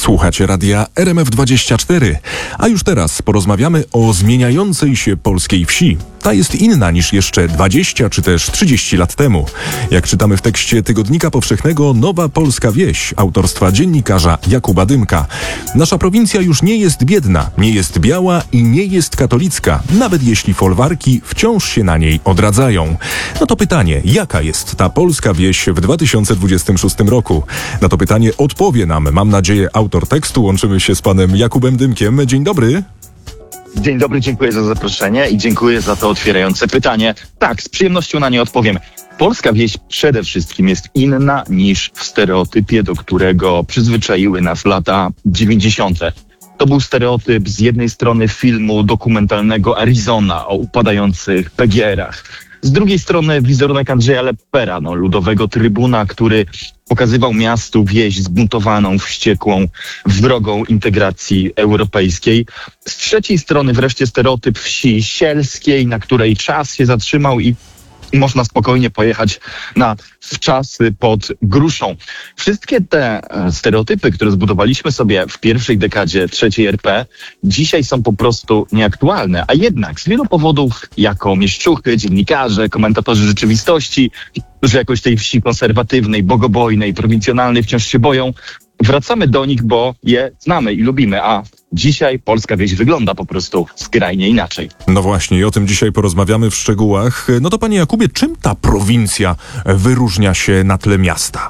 Słuchacie radia RMF24. A już teraz porozmawiamy o zmieniającej się polskiej wsi. Ta jest inna niż jeszcze 20 czy też 30 lat temu. Jak czytamy w tekście Tygodnika Powszechnego Nowa Polska Wieś autorstwa dziennikarza Jakuba Dymka. Nasza prowincja już nie jest biedna, nie jest biała i nie jest katolicka, nawet jeśli folwarki wciąż się na niej odradzają. No to pytanie, jaka jest ta polska wieś w 2026 roku? Na to pytanie odpowie nam, mam nadzieję, autor tekstu. Łączymy się z panem Jakubem Dymkiem. Dzień dobry. Dzień dobry, dziękuję za zaproszenie i dziękuję za to otwierające pytanie. Tak, z przyjemnością na nie odpowiem. Polska wieś przede wszystkim jest inna niż w stereotypie, do którego przyzwyczaiły nas lata 90. To był stereotyp z jednej strony filmu dokumentalnego Arizona o upadających PGR-ach. Z drugiej strony wizerunek Andrzeja Leppera, ludowego trybuna, który pokazywał miastu wieś zbuntowaną, wściekłą, wrogą integracji europejskiej. Z trzeciej strony wreszcie stereotyp wsi sielskiej, na której czas się zatrzymał i można spokojnie pojechać na wczasy pod Gruszą. Wszystkie te stereotypy, które zbudowaliśmy sobie w pierwszej dekadzie III RP, dzisiaj są po prostu nieaktualne. A jednak z wielu powodów, jako mieszczuchy, dziennikarze, komentatorzy rzeczywistości, którzy jakoś tej wsi konserwatywnej, bogobojnej, prowincjonalnej wciąż się boją, wracamy do nich, bo je znamy i lubimy, a dzisiaj polska wieś wygląda po prostu skrajnie inaczej. No właśnie, i o tym dzisiaj porozmawiamy w szczegółach. No to panie Jakubie, czym ta prowincja wyróżnia się na tle miasta?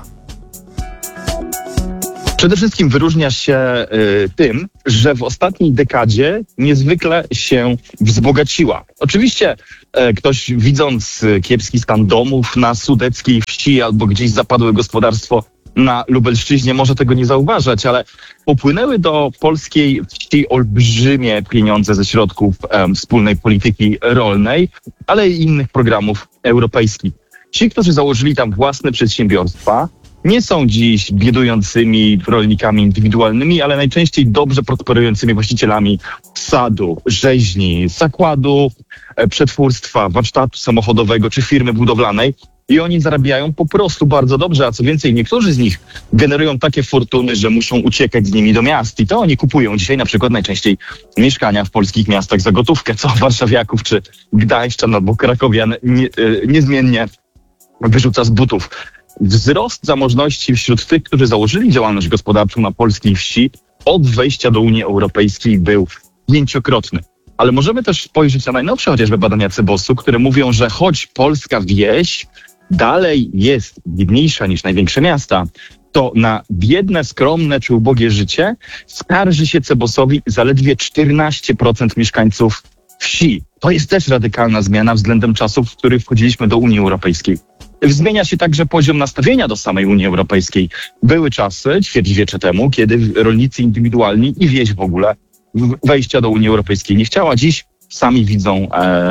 Przede wszystkim wyróżnia się tym, że w ostatniej dekadzie niezwykle się wzbogaciła. Oczywiście ktoś, widząc kiepski stan domów na sudeckiej wsi albo gdzieś zapadłe gospodarstwo na Lubelszczyźnie, może tego nie zauważać, ale popłynęły do polskiej wsi olbrzymie pieniądze ze środków wspólnej polityki rolnej, ale i innych programów europejskich. Ci, którzy założyli tam własne przedsiębiorstwa, nie są dziś biedującymi rolnikami indywidualnymi, ale najczęściej dobrze prosperującymi właścicielami sadu, rzeźni, zakładu, przetwórstwa, warsztatu samochodowego czy firmy budowlanej. I oni zarabiają po prostu bardzo dobrze, a co więcej, niektórzy z nich generują takie fortuny, że muszą uciekać z nimi do miast. I to oni kupują dzisiaj na przykład najczęściej mieszkania w polskich miastach za gotówkę, co warszawiaków czy gdańszczan albo krakowian niezmiennie wyrzuca z butów. Wzrost zamożności wśród tych, którzy założyli działalność gospodarczą na polskiej wsi od wejścia do Unii Europejskiej był 5-krotny. Ale możemy też spojrzeć na najnowsze chociażby badania CBOS-u, które mówią, że choć polska wieś dalej jest biedniejsza niż największe miasta, to na biedne, skromne czy ubogie życie skarży się CBOS-owi zaledwie 14% mieszkańców wsi. To jest też radykalna zmiana względem czasów, w których wchodziliśmy do Unii Europejskiej. Zmienia się także poziom nastawienia do samej Unii Europejskiej. Były czasy, ćwierćwiecze temu, kiedy rolnicy indywidualni i wieś w ogóle wejścia do Unii Europejskiej nie chciała. Dziś sami widzą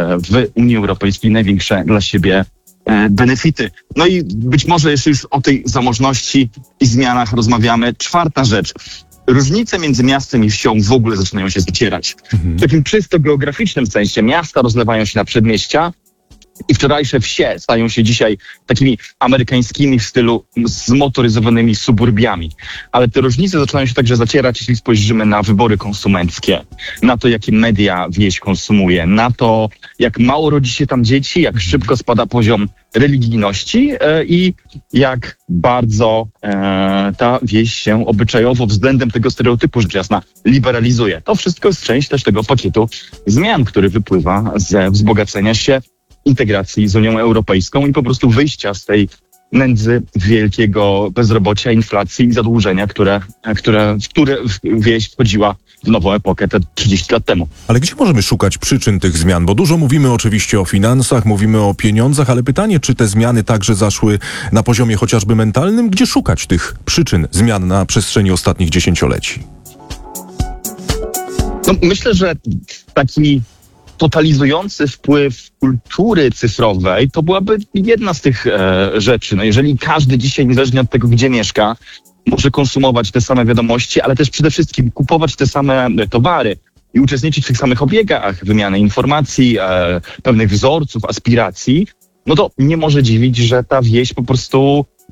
w Unii Europejskiej największe dla siebie benefity. No i być może jeszcze już o tej zamożności i zmianach rozmawiamy. Czwarta rzecz. Różnice między miastem i wsią w ogóle zaczynają się zacierać. W takim czysto geograficznym sensie miasta rozlewają się na przedmieścia i wczorajsze wsie stają się dzisiaj takimi amerykańskimi w stylu zmotoryzowanymi suburbiami. Ale te różnice zaczynają się także zacierać, jeśli spojrzymy na wybory konsumenckie, na to, jakie media wieś konsumuje, na to, jak mało rodzi się tam dzieci, jak szybko spada poziom religijności i jak bardzo ta wieś się obyczajowo względem tego stereotypu, rzecz jasna, liberalizuje. To wszystko jest część też tego pakietu zmian, który wypływa ze wzbogacenia się, integracji z Unią Europejską i po prostu wyjścia z tej nędzy, wielkiego bezrobocia, inflacji i zadłużenia, w które wieś wchodziła w nową epokę te 30 lat temu. Ale gdzie możemy szukać przyczyn tych zmian? Bo dużo mówimy oczywiście o finansach, mówimy o pieniądzach, ale pytanie, czy te zmiany także zaszły na poziomie chociażby mentalnym? Gdzie szukać tych przyczyn zmian na przestrzeni ostatnich dziesięcioleci? No, myślę, że taki totalizujący wpływ kultury cyfrowej to byłaby jedna z tych rzeczy. No jeżeli każdy dzisiaj, niezależnie od tego, gdzie mieszka, może konsumować te same wiadomości, ale też przede wszystkim kupować te same towary i uczestniczyć w tych samych obiegach wymiany informacji, pewnych wzorców, aspiracji, no to nie może dziwić, że ta wieś po prostu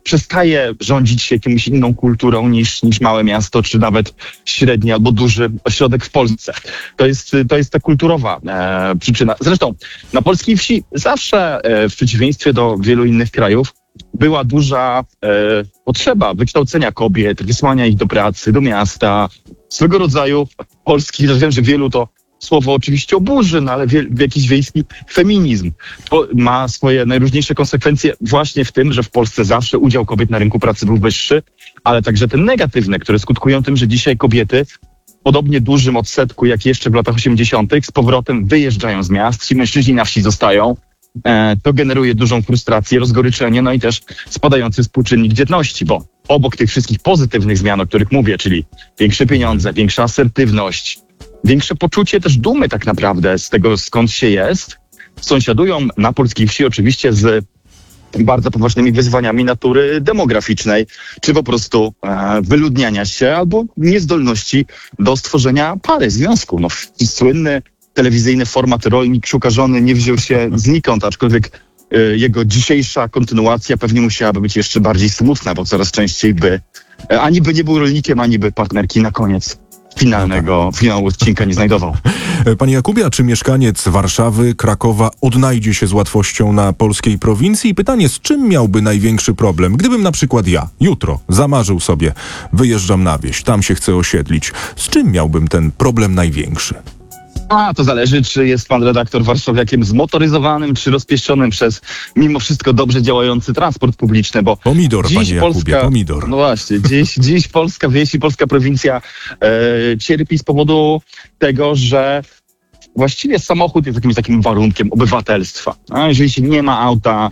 przestaje rządzić się jakąś inną kulturą niż małe miasto, czy nawet średni albo duży ośrodek w Polsce. To jest ta kulturowa przyczyna. Zresztą na polskiej wsi zawsze w przeciwieństwie do wielu innych krajów była duża potrzeba wykształcenia kobiet, wysłania ich do pracy, do miasta. Swego rodzaju polski, ja wiem, że wielu to słowo oczywiście oburzy, no ale jakiś wiejski feminizm ma swoje najróżniejsze konsekwencje właśnie w tym, że w Polsce zawsze udział kobiet na rynku pracy był wyższy, ale także te negatywne, które skutkują tym, że dzisiaj kobiety w podobnie dużym odsetku jak jeszcze w latach 80. z powrotem wyjeżdżają z miast, ci mężczyźni na wsi zostają. To generuje dużą frustrację, rozgoryczenie, no i też spadający współczynnik dzietności, bo obok tych wszystkich pozytywnych zmian, o których mówię, czyli większe pieniądze, większa asertywność, większe poczucie też dumy tak naprawdę z tego, skąd się jest, sąsiadują na polskiej wsi oczywiście z bardzo poważnymi wyzwaniami natury demograficznej, czy po prostu wyludniania się albo niezdolności do stworzenia pary, związku. No, słynny telewizyjny format Rolnik szuka żony nie wziął się znikąd, aczkolwiek jego dzisiejsza kontynuacja pewnie musiałaby być jeszcze bardziej smutna, bo coraz częściej ani by nie był rolnikiem, ani by partnerki na koniec finału odcinka nie znajdował. Panie Jakubie, a czy mieszkaniec Warszawy, Krakowa odnajdzie się z łatwością na polskiej prowincji? I pytanie, z czym miałby największy problem? Gdybym na przykład ja jutro zamarzył sobie, wyjeżdżam na wieś, tam się chcę osiedlić. Z czym miałbym ten problem największy? To zależy, czy jest pan redaktor warszawiakiem zmotoryzowanym, czy rozpieszczonym przez mimo wszystko dobrze działający transport publiczny, bo Pomidor, dziś panie Jakubie, pomidor. No właśnie, dziś polska wieś i polska prowincja cierpi z powodu tego, że właściwie samochód jest jakimś takim warunkiem obywatelstwa. A jeżeli się nie ma auta,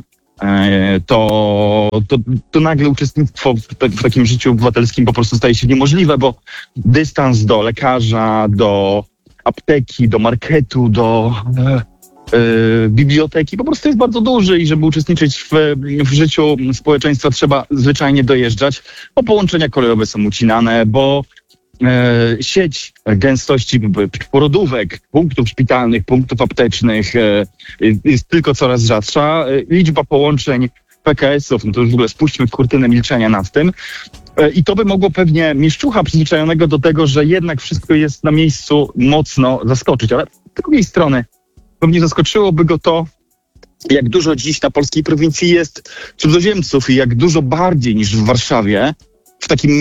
to nagle uczestnictwo w takim życiu obywatelskim po prostu staje się niemożliwe, bo dystans do lekarza, do apteki, do marketu, do biblioteki po prostu jest bardzo duży i żeby uczestniczyć w życiu społeczeństwa trzeba zwyczajnie dojeżdżać, bo połączenia kolejowe są ucinane, bo sieć gęstości porodówek, punktów szpitalnych, punktów aptecznych jest tylko coraz rzadsza. Liczba połączeń PKS-ów, no to już w ogóle spuśćmy kurtynę milczenia nad tym. I to by mogło pewnie mieszczucha przyzwyczajonego do tego, że jednak wszystko jest na miejscu, mocno zaskoczyć. Ale z drugiej strony pewnie zaskoczyłoby go to, jak dużo dziś na polskiej prowincji jest cudzoziemców i jak dużo bardziej niż w Warszawie, w takim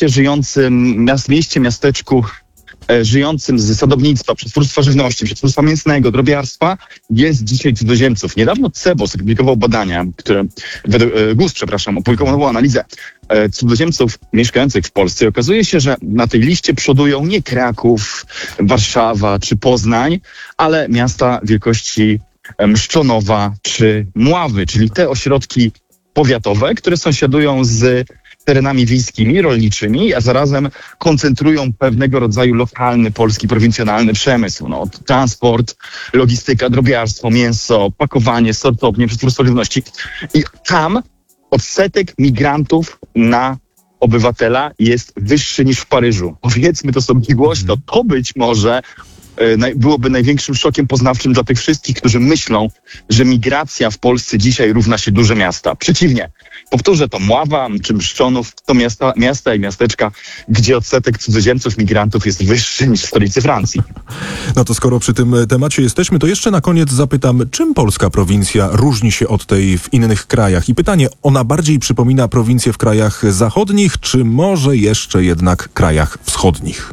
miasteczku żyjącym z sadownictwa, przetwórstwa żywności, przetwórstwa mięsnego, drobiarstwa, jest dzisiaj cudzoziemców. Niedawno CEBOS opublikował badania, opublikował analizę cudzoziemców mieszkających w Polsce i okazuje się, że na tej liście przodują nie Kraków, Warszawa czy Poznań, ale miasta wielkości Mszczonowa czy Mławy, czyli te ośrodki powiatowe, które sąsiadują z terenami wiejskimi, rolniczymi, a zarazem koncentrują pewnego rodzaju lokalny, polski, prowincjonalny przemysł. No, transport, logistyka, drobiarstwo, mięso, pakowanie, sortownie, przetwórstwo żywności. I tam odsetek migrantów na obywatela jest wyższy niż w Paryżu. Powiedzmy to sobie głośno, to być może byłoby największym szokiem poznawczym dla tych wszystkich, którzy myślą, że migracja w Polsce dzisiaj równa się duże miasta. Przeciwnie. Powtórzę to, Mława czy Mszczonów to miasta i miasteczka, gdzie odsetek cudzoziemców, migrantów jest wyższy niż w stolicy Francji. No to skoro przy tym temacie jesteśmy, to jeszcze na koniec zapytam, czym polska prowincja różni się od tej w innych krajach? I pytanie, ona bardziej przypomina prowincję w krajach zachodnich, czy może jeszcze jednak krajach wschodnich?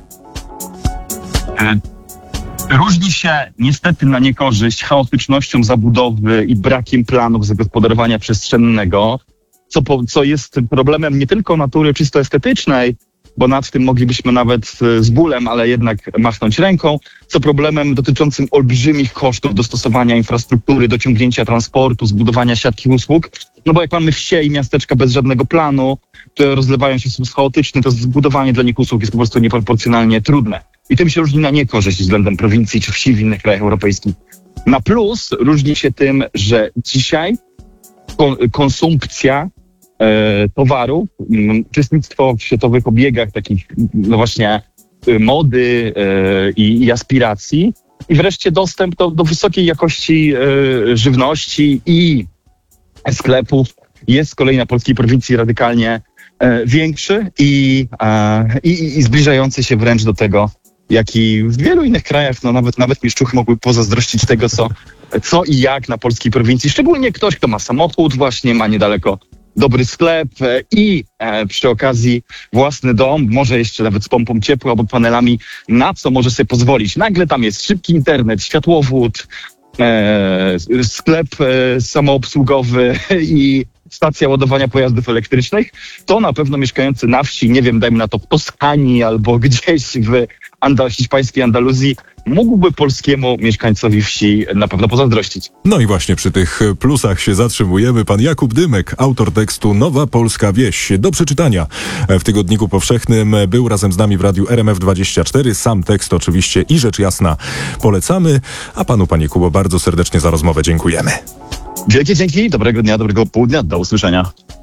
Różni się niestety na niekorzyść chaotycznością zabudowy i brakiem planów zagospodarowania przestrzennego, co jest problemem nie tylko natury czysto estetycznej, bo nad tym moglibyśmy nawet z bólem, ale jednak machnąć ręką, co problemem dotyczącym olbrzymich kosztów dostosowania infrastruktury, dociągnięcia transportu, zbudowania siatki usług. No bo jak mamy wsie i miasteczka bez żadnego planu, które rozlewają się w sposób chaotyczny, to zbudowanie dla nich usług jest po prostu nieproporcjonalnie trudne. I tym się różni na niekorzyść względem prowincji czy wsi w innych krajach europejskich. Na plus różni się tym, że dzisiaj konsumpcja towarów, uczestnictwo w światowych obiegach takich, no właśnie, mody i aspiracji i wreszcie dostęp do wysokiej jakości żywności i sklepów jest z kolei na polskiej prowincji radykalnie większy i zbliżający się wręcz do tego, jaki w wielu innych krajach, no nawet mieszczuchy mogły pozazdrościć tego, co i jak na polskiej prowincji. Szczególnie ktoś, kto ma samochód, właśnie ma niedaleko dobry sklep i przy okazji własny dom, może jeszcze nawet z pompą ciepła albo panelami, na co może sobie pozwolić. Nagle tam jest szybki internet, światłowód, sklep samoobsługowy i stacja ładowania pojazdów elektrycznych. To na pewno mieszkający na wsi, nie wiem, dajmy na to w Toskanii albo gdzieś w hiszpańskiej Andaluzji, mógłby polskiemu mieszkańcowi wsi na pewno pozazdrościć. No i właśnie przy tych plusach się zatrzymujemy. Pan Jakub Dymek, autor tekstu Nowa Polska Wieś. Do przeczytania w Tygodniku Powszechnym. Był razem z nami w radiu RMF24. Sam tekst oczywiście i rzecz jasna polecamy. A panu, panie Kubo, bardzo serdecznie za rozmowę dziękujemy. Wielkie dzięki, dobrego dnia, dobrego południa, do usłyszenia.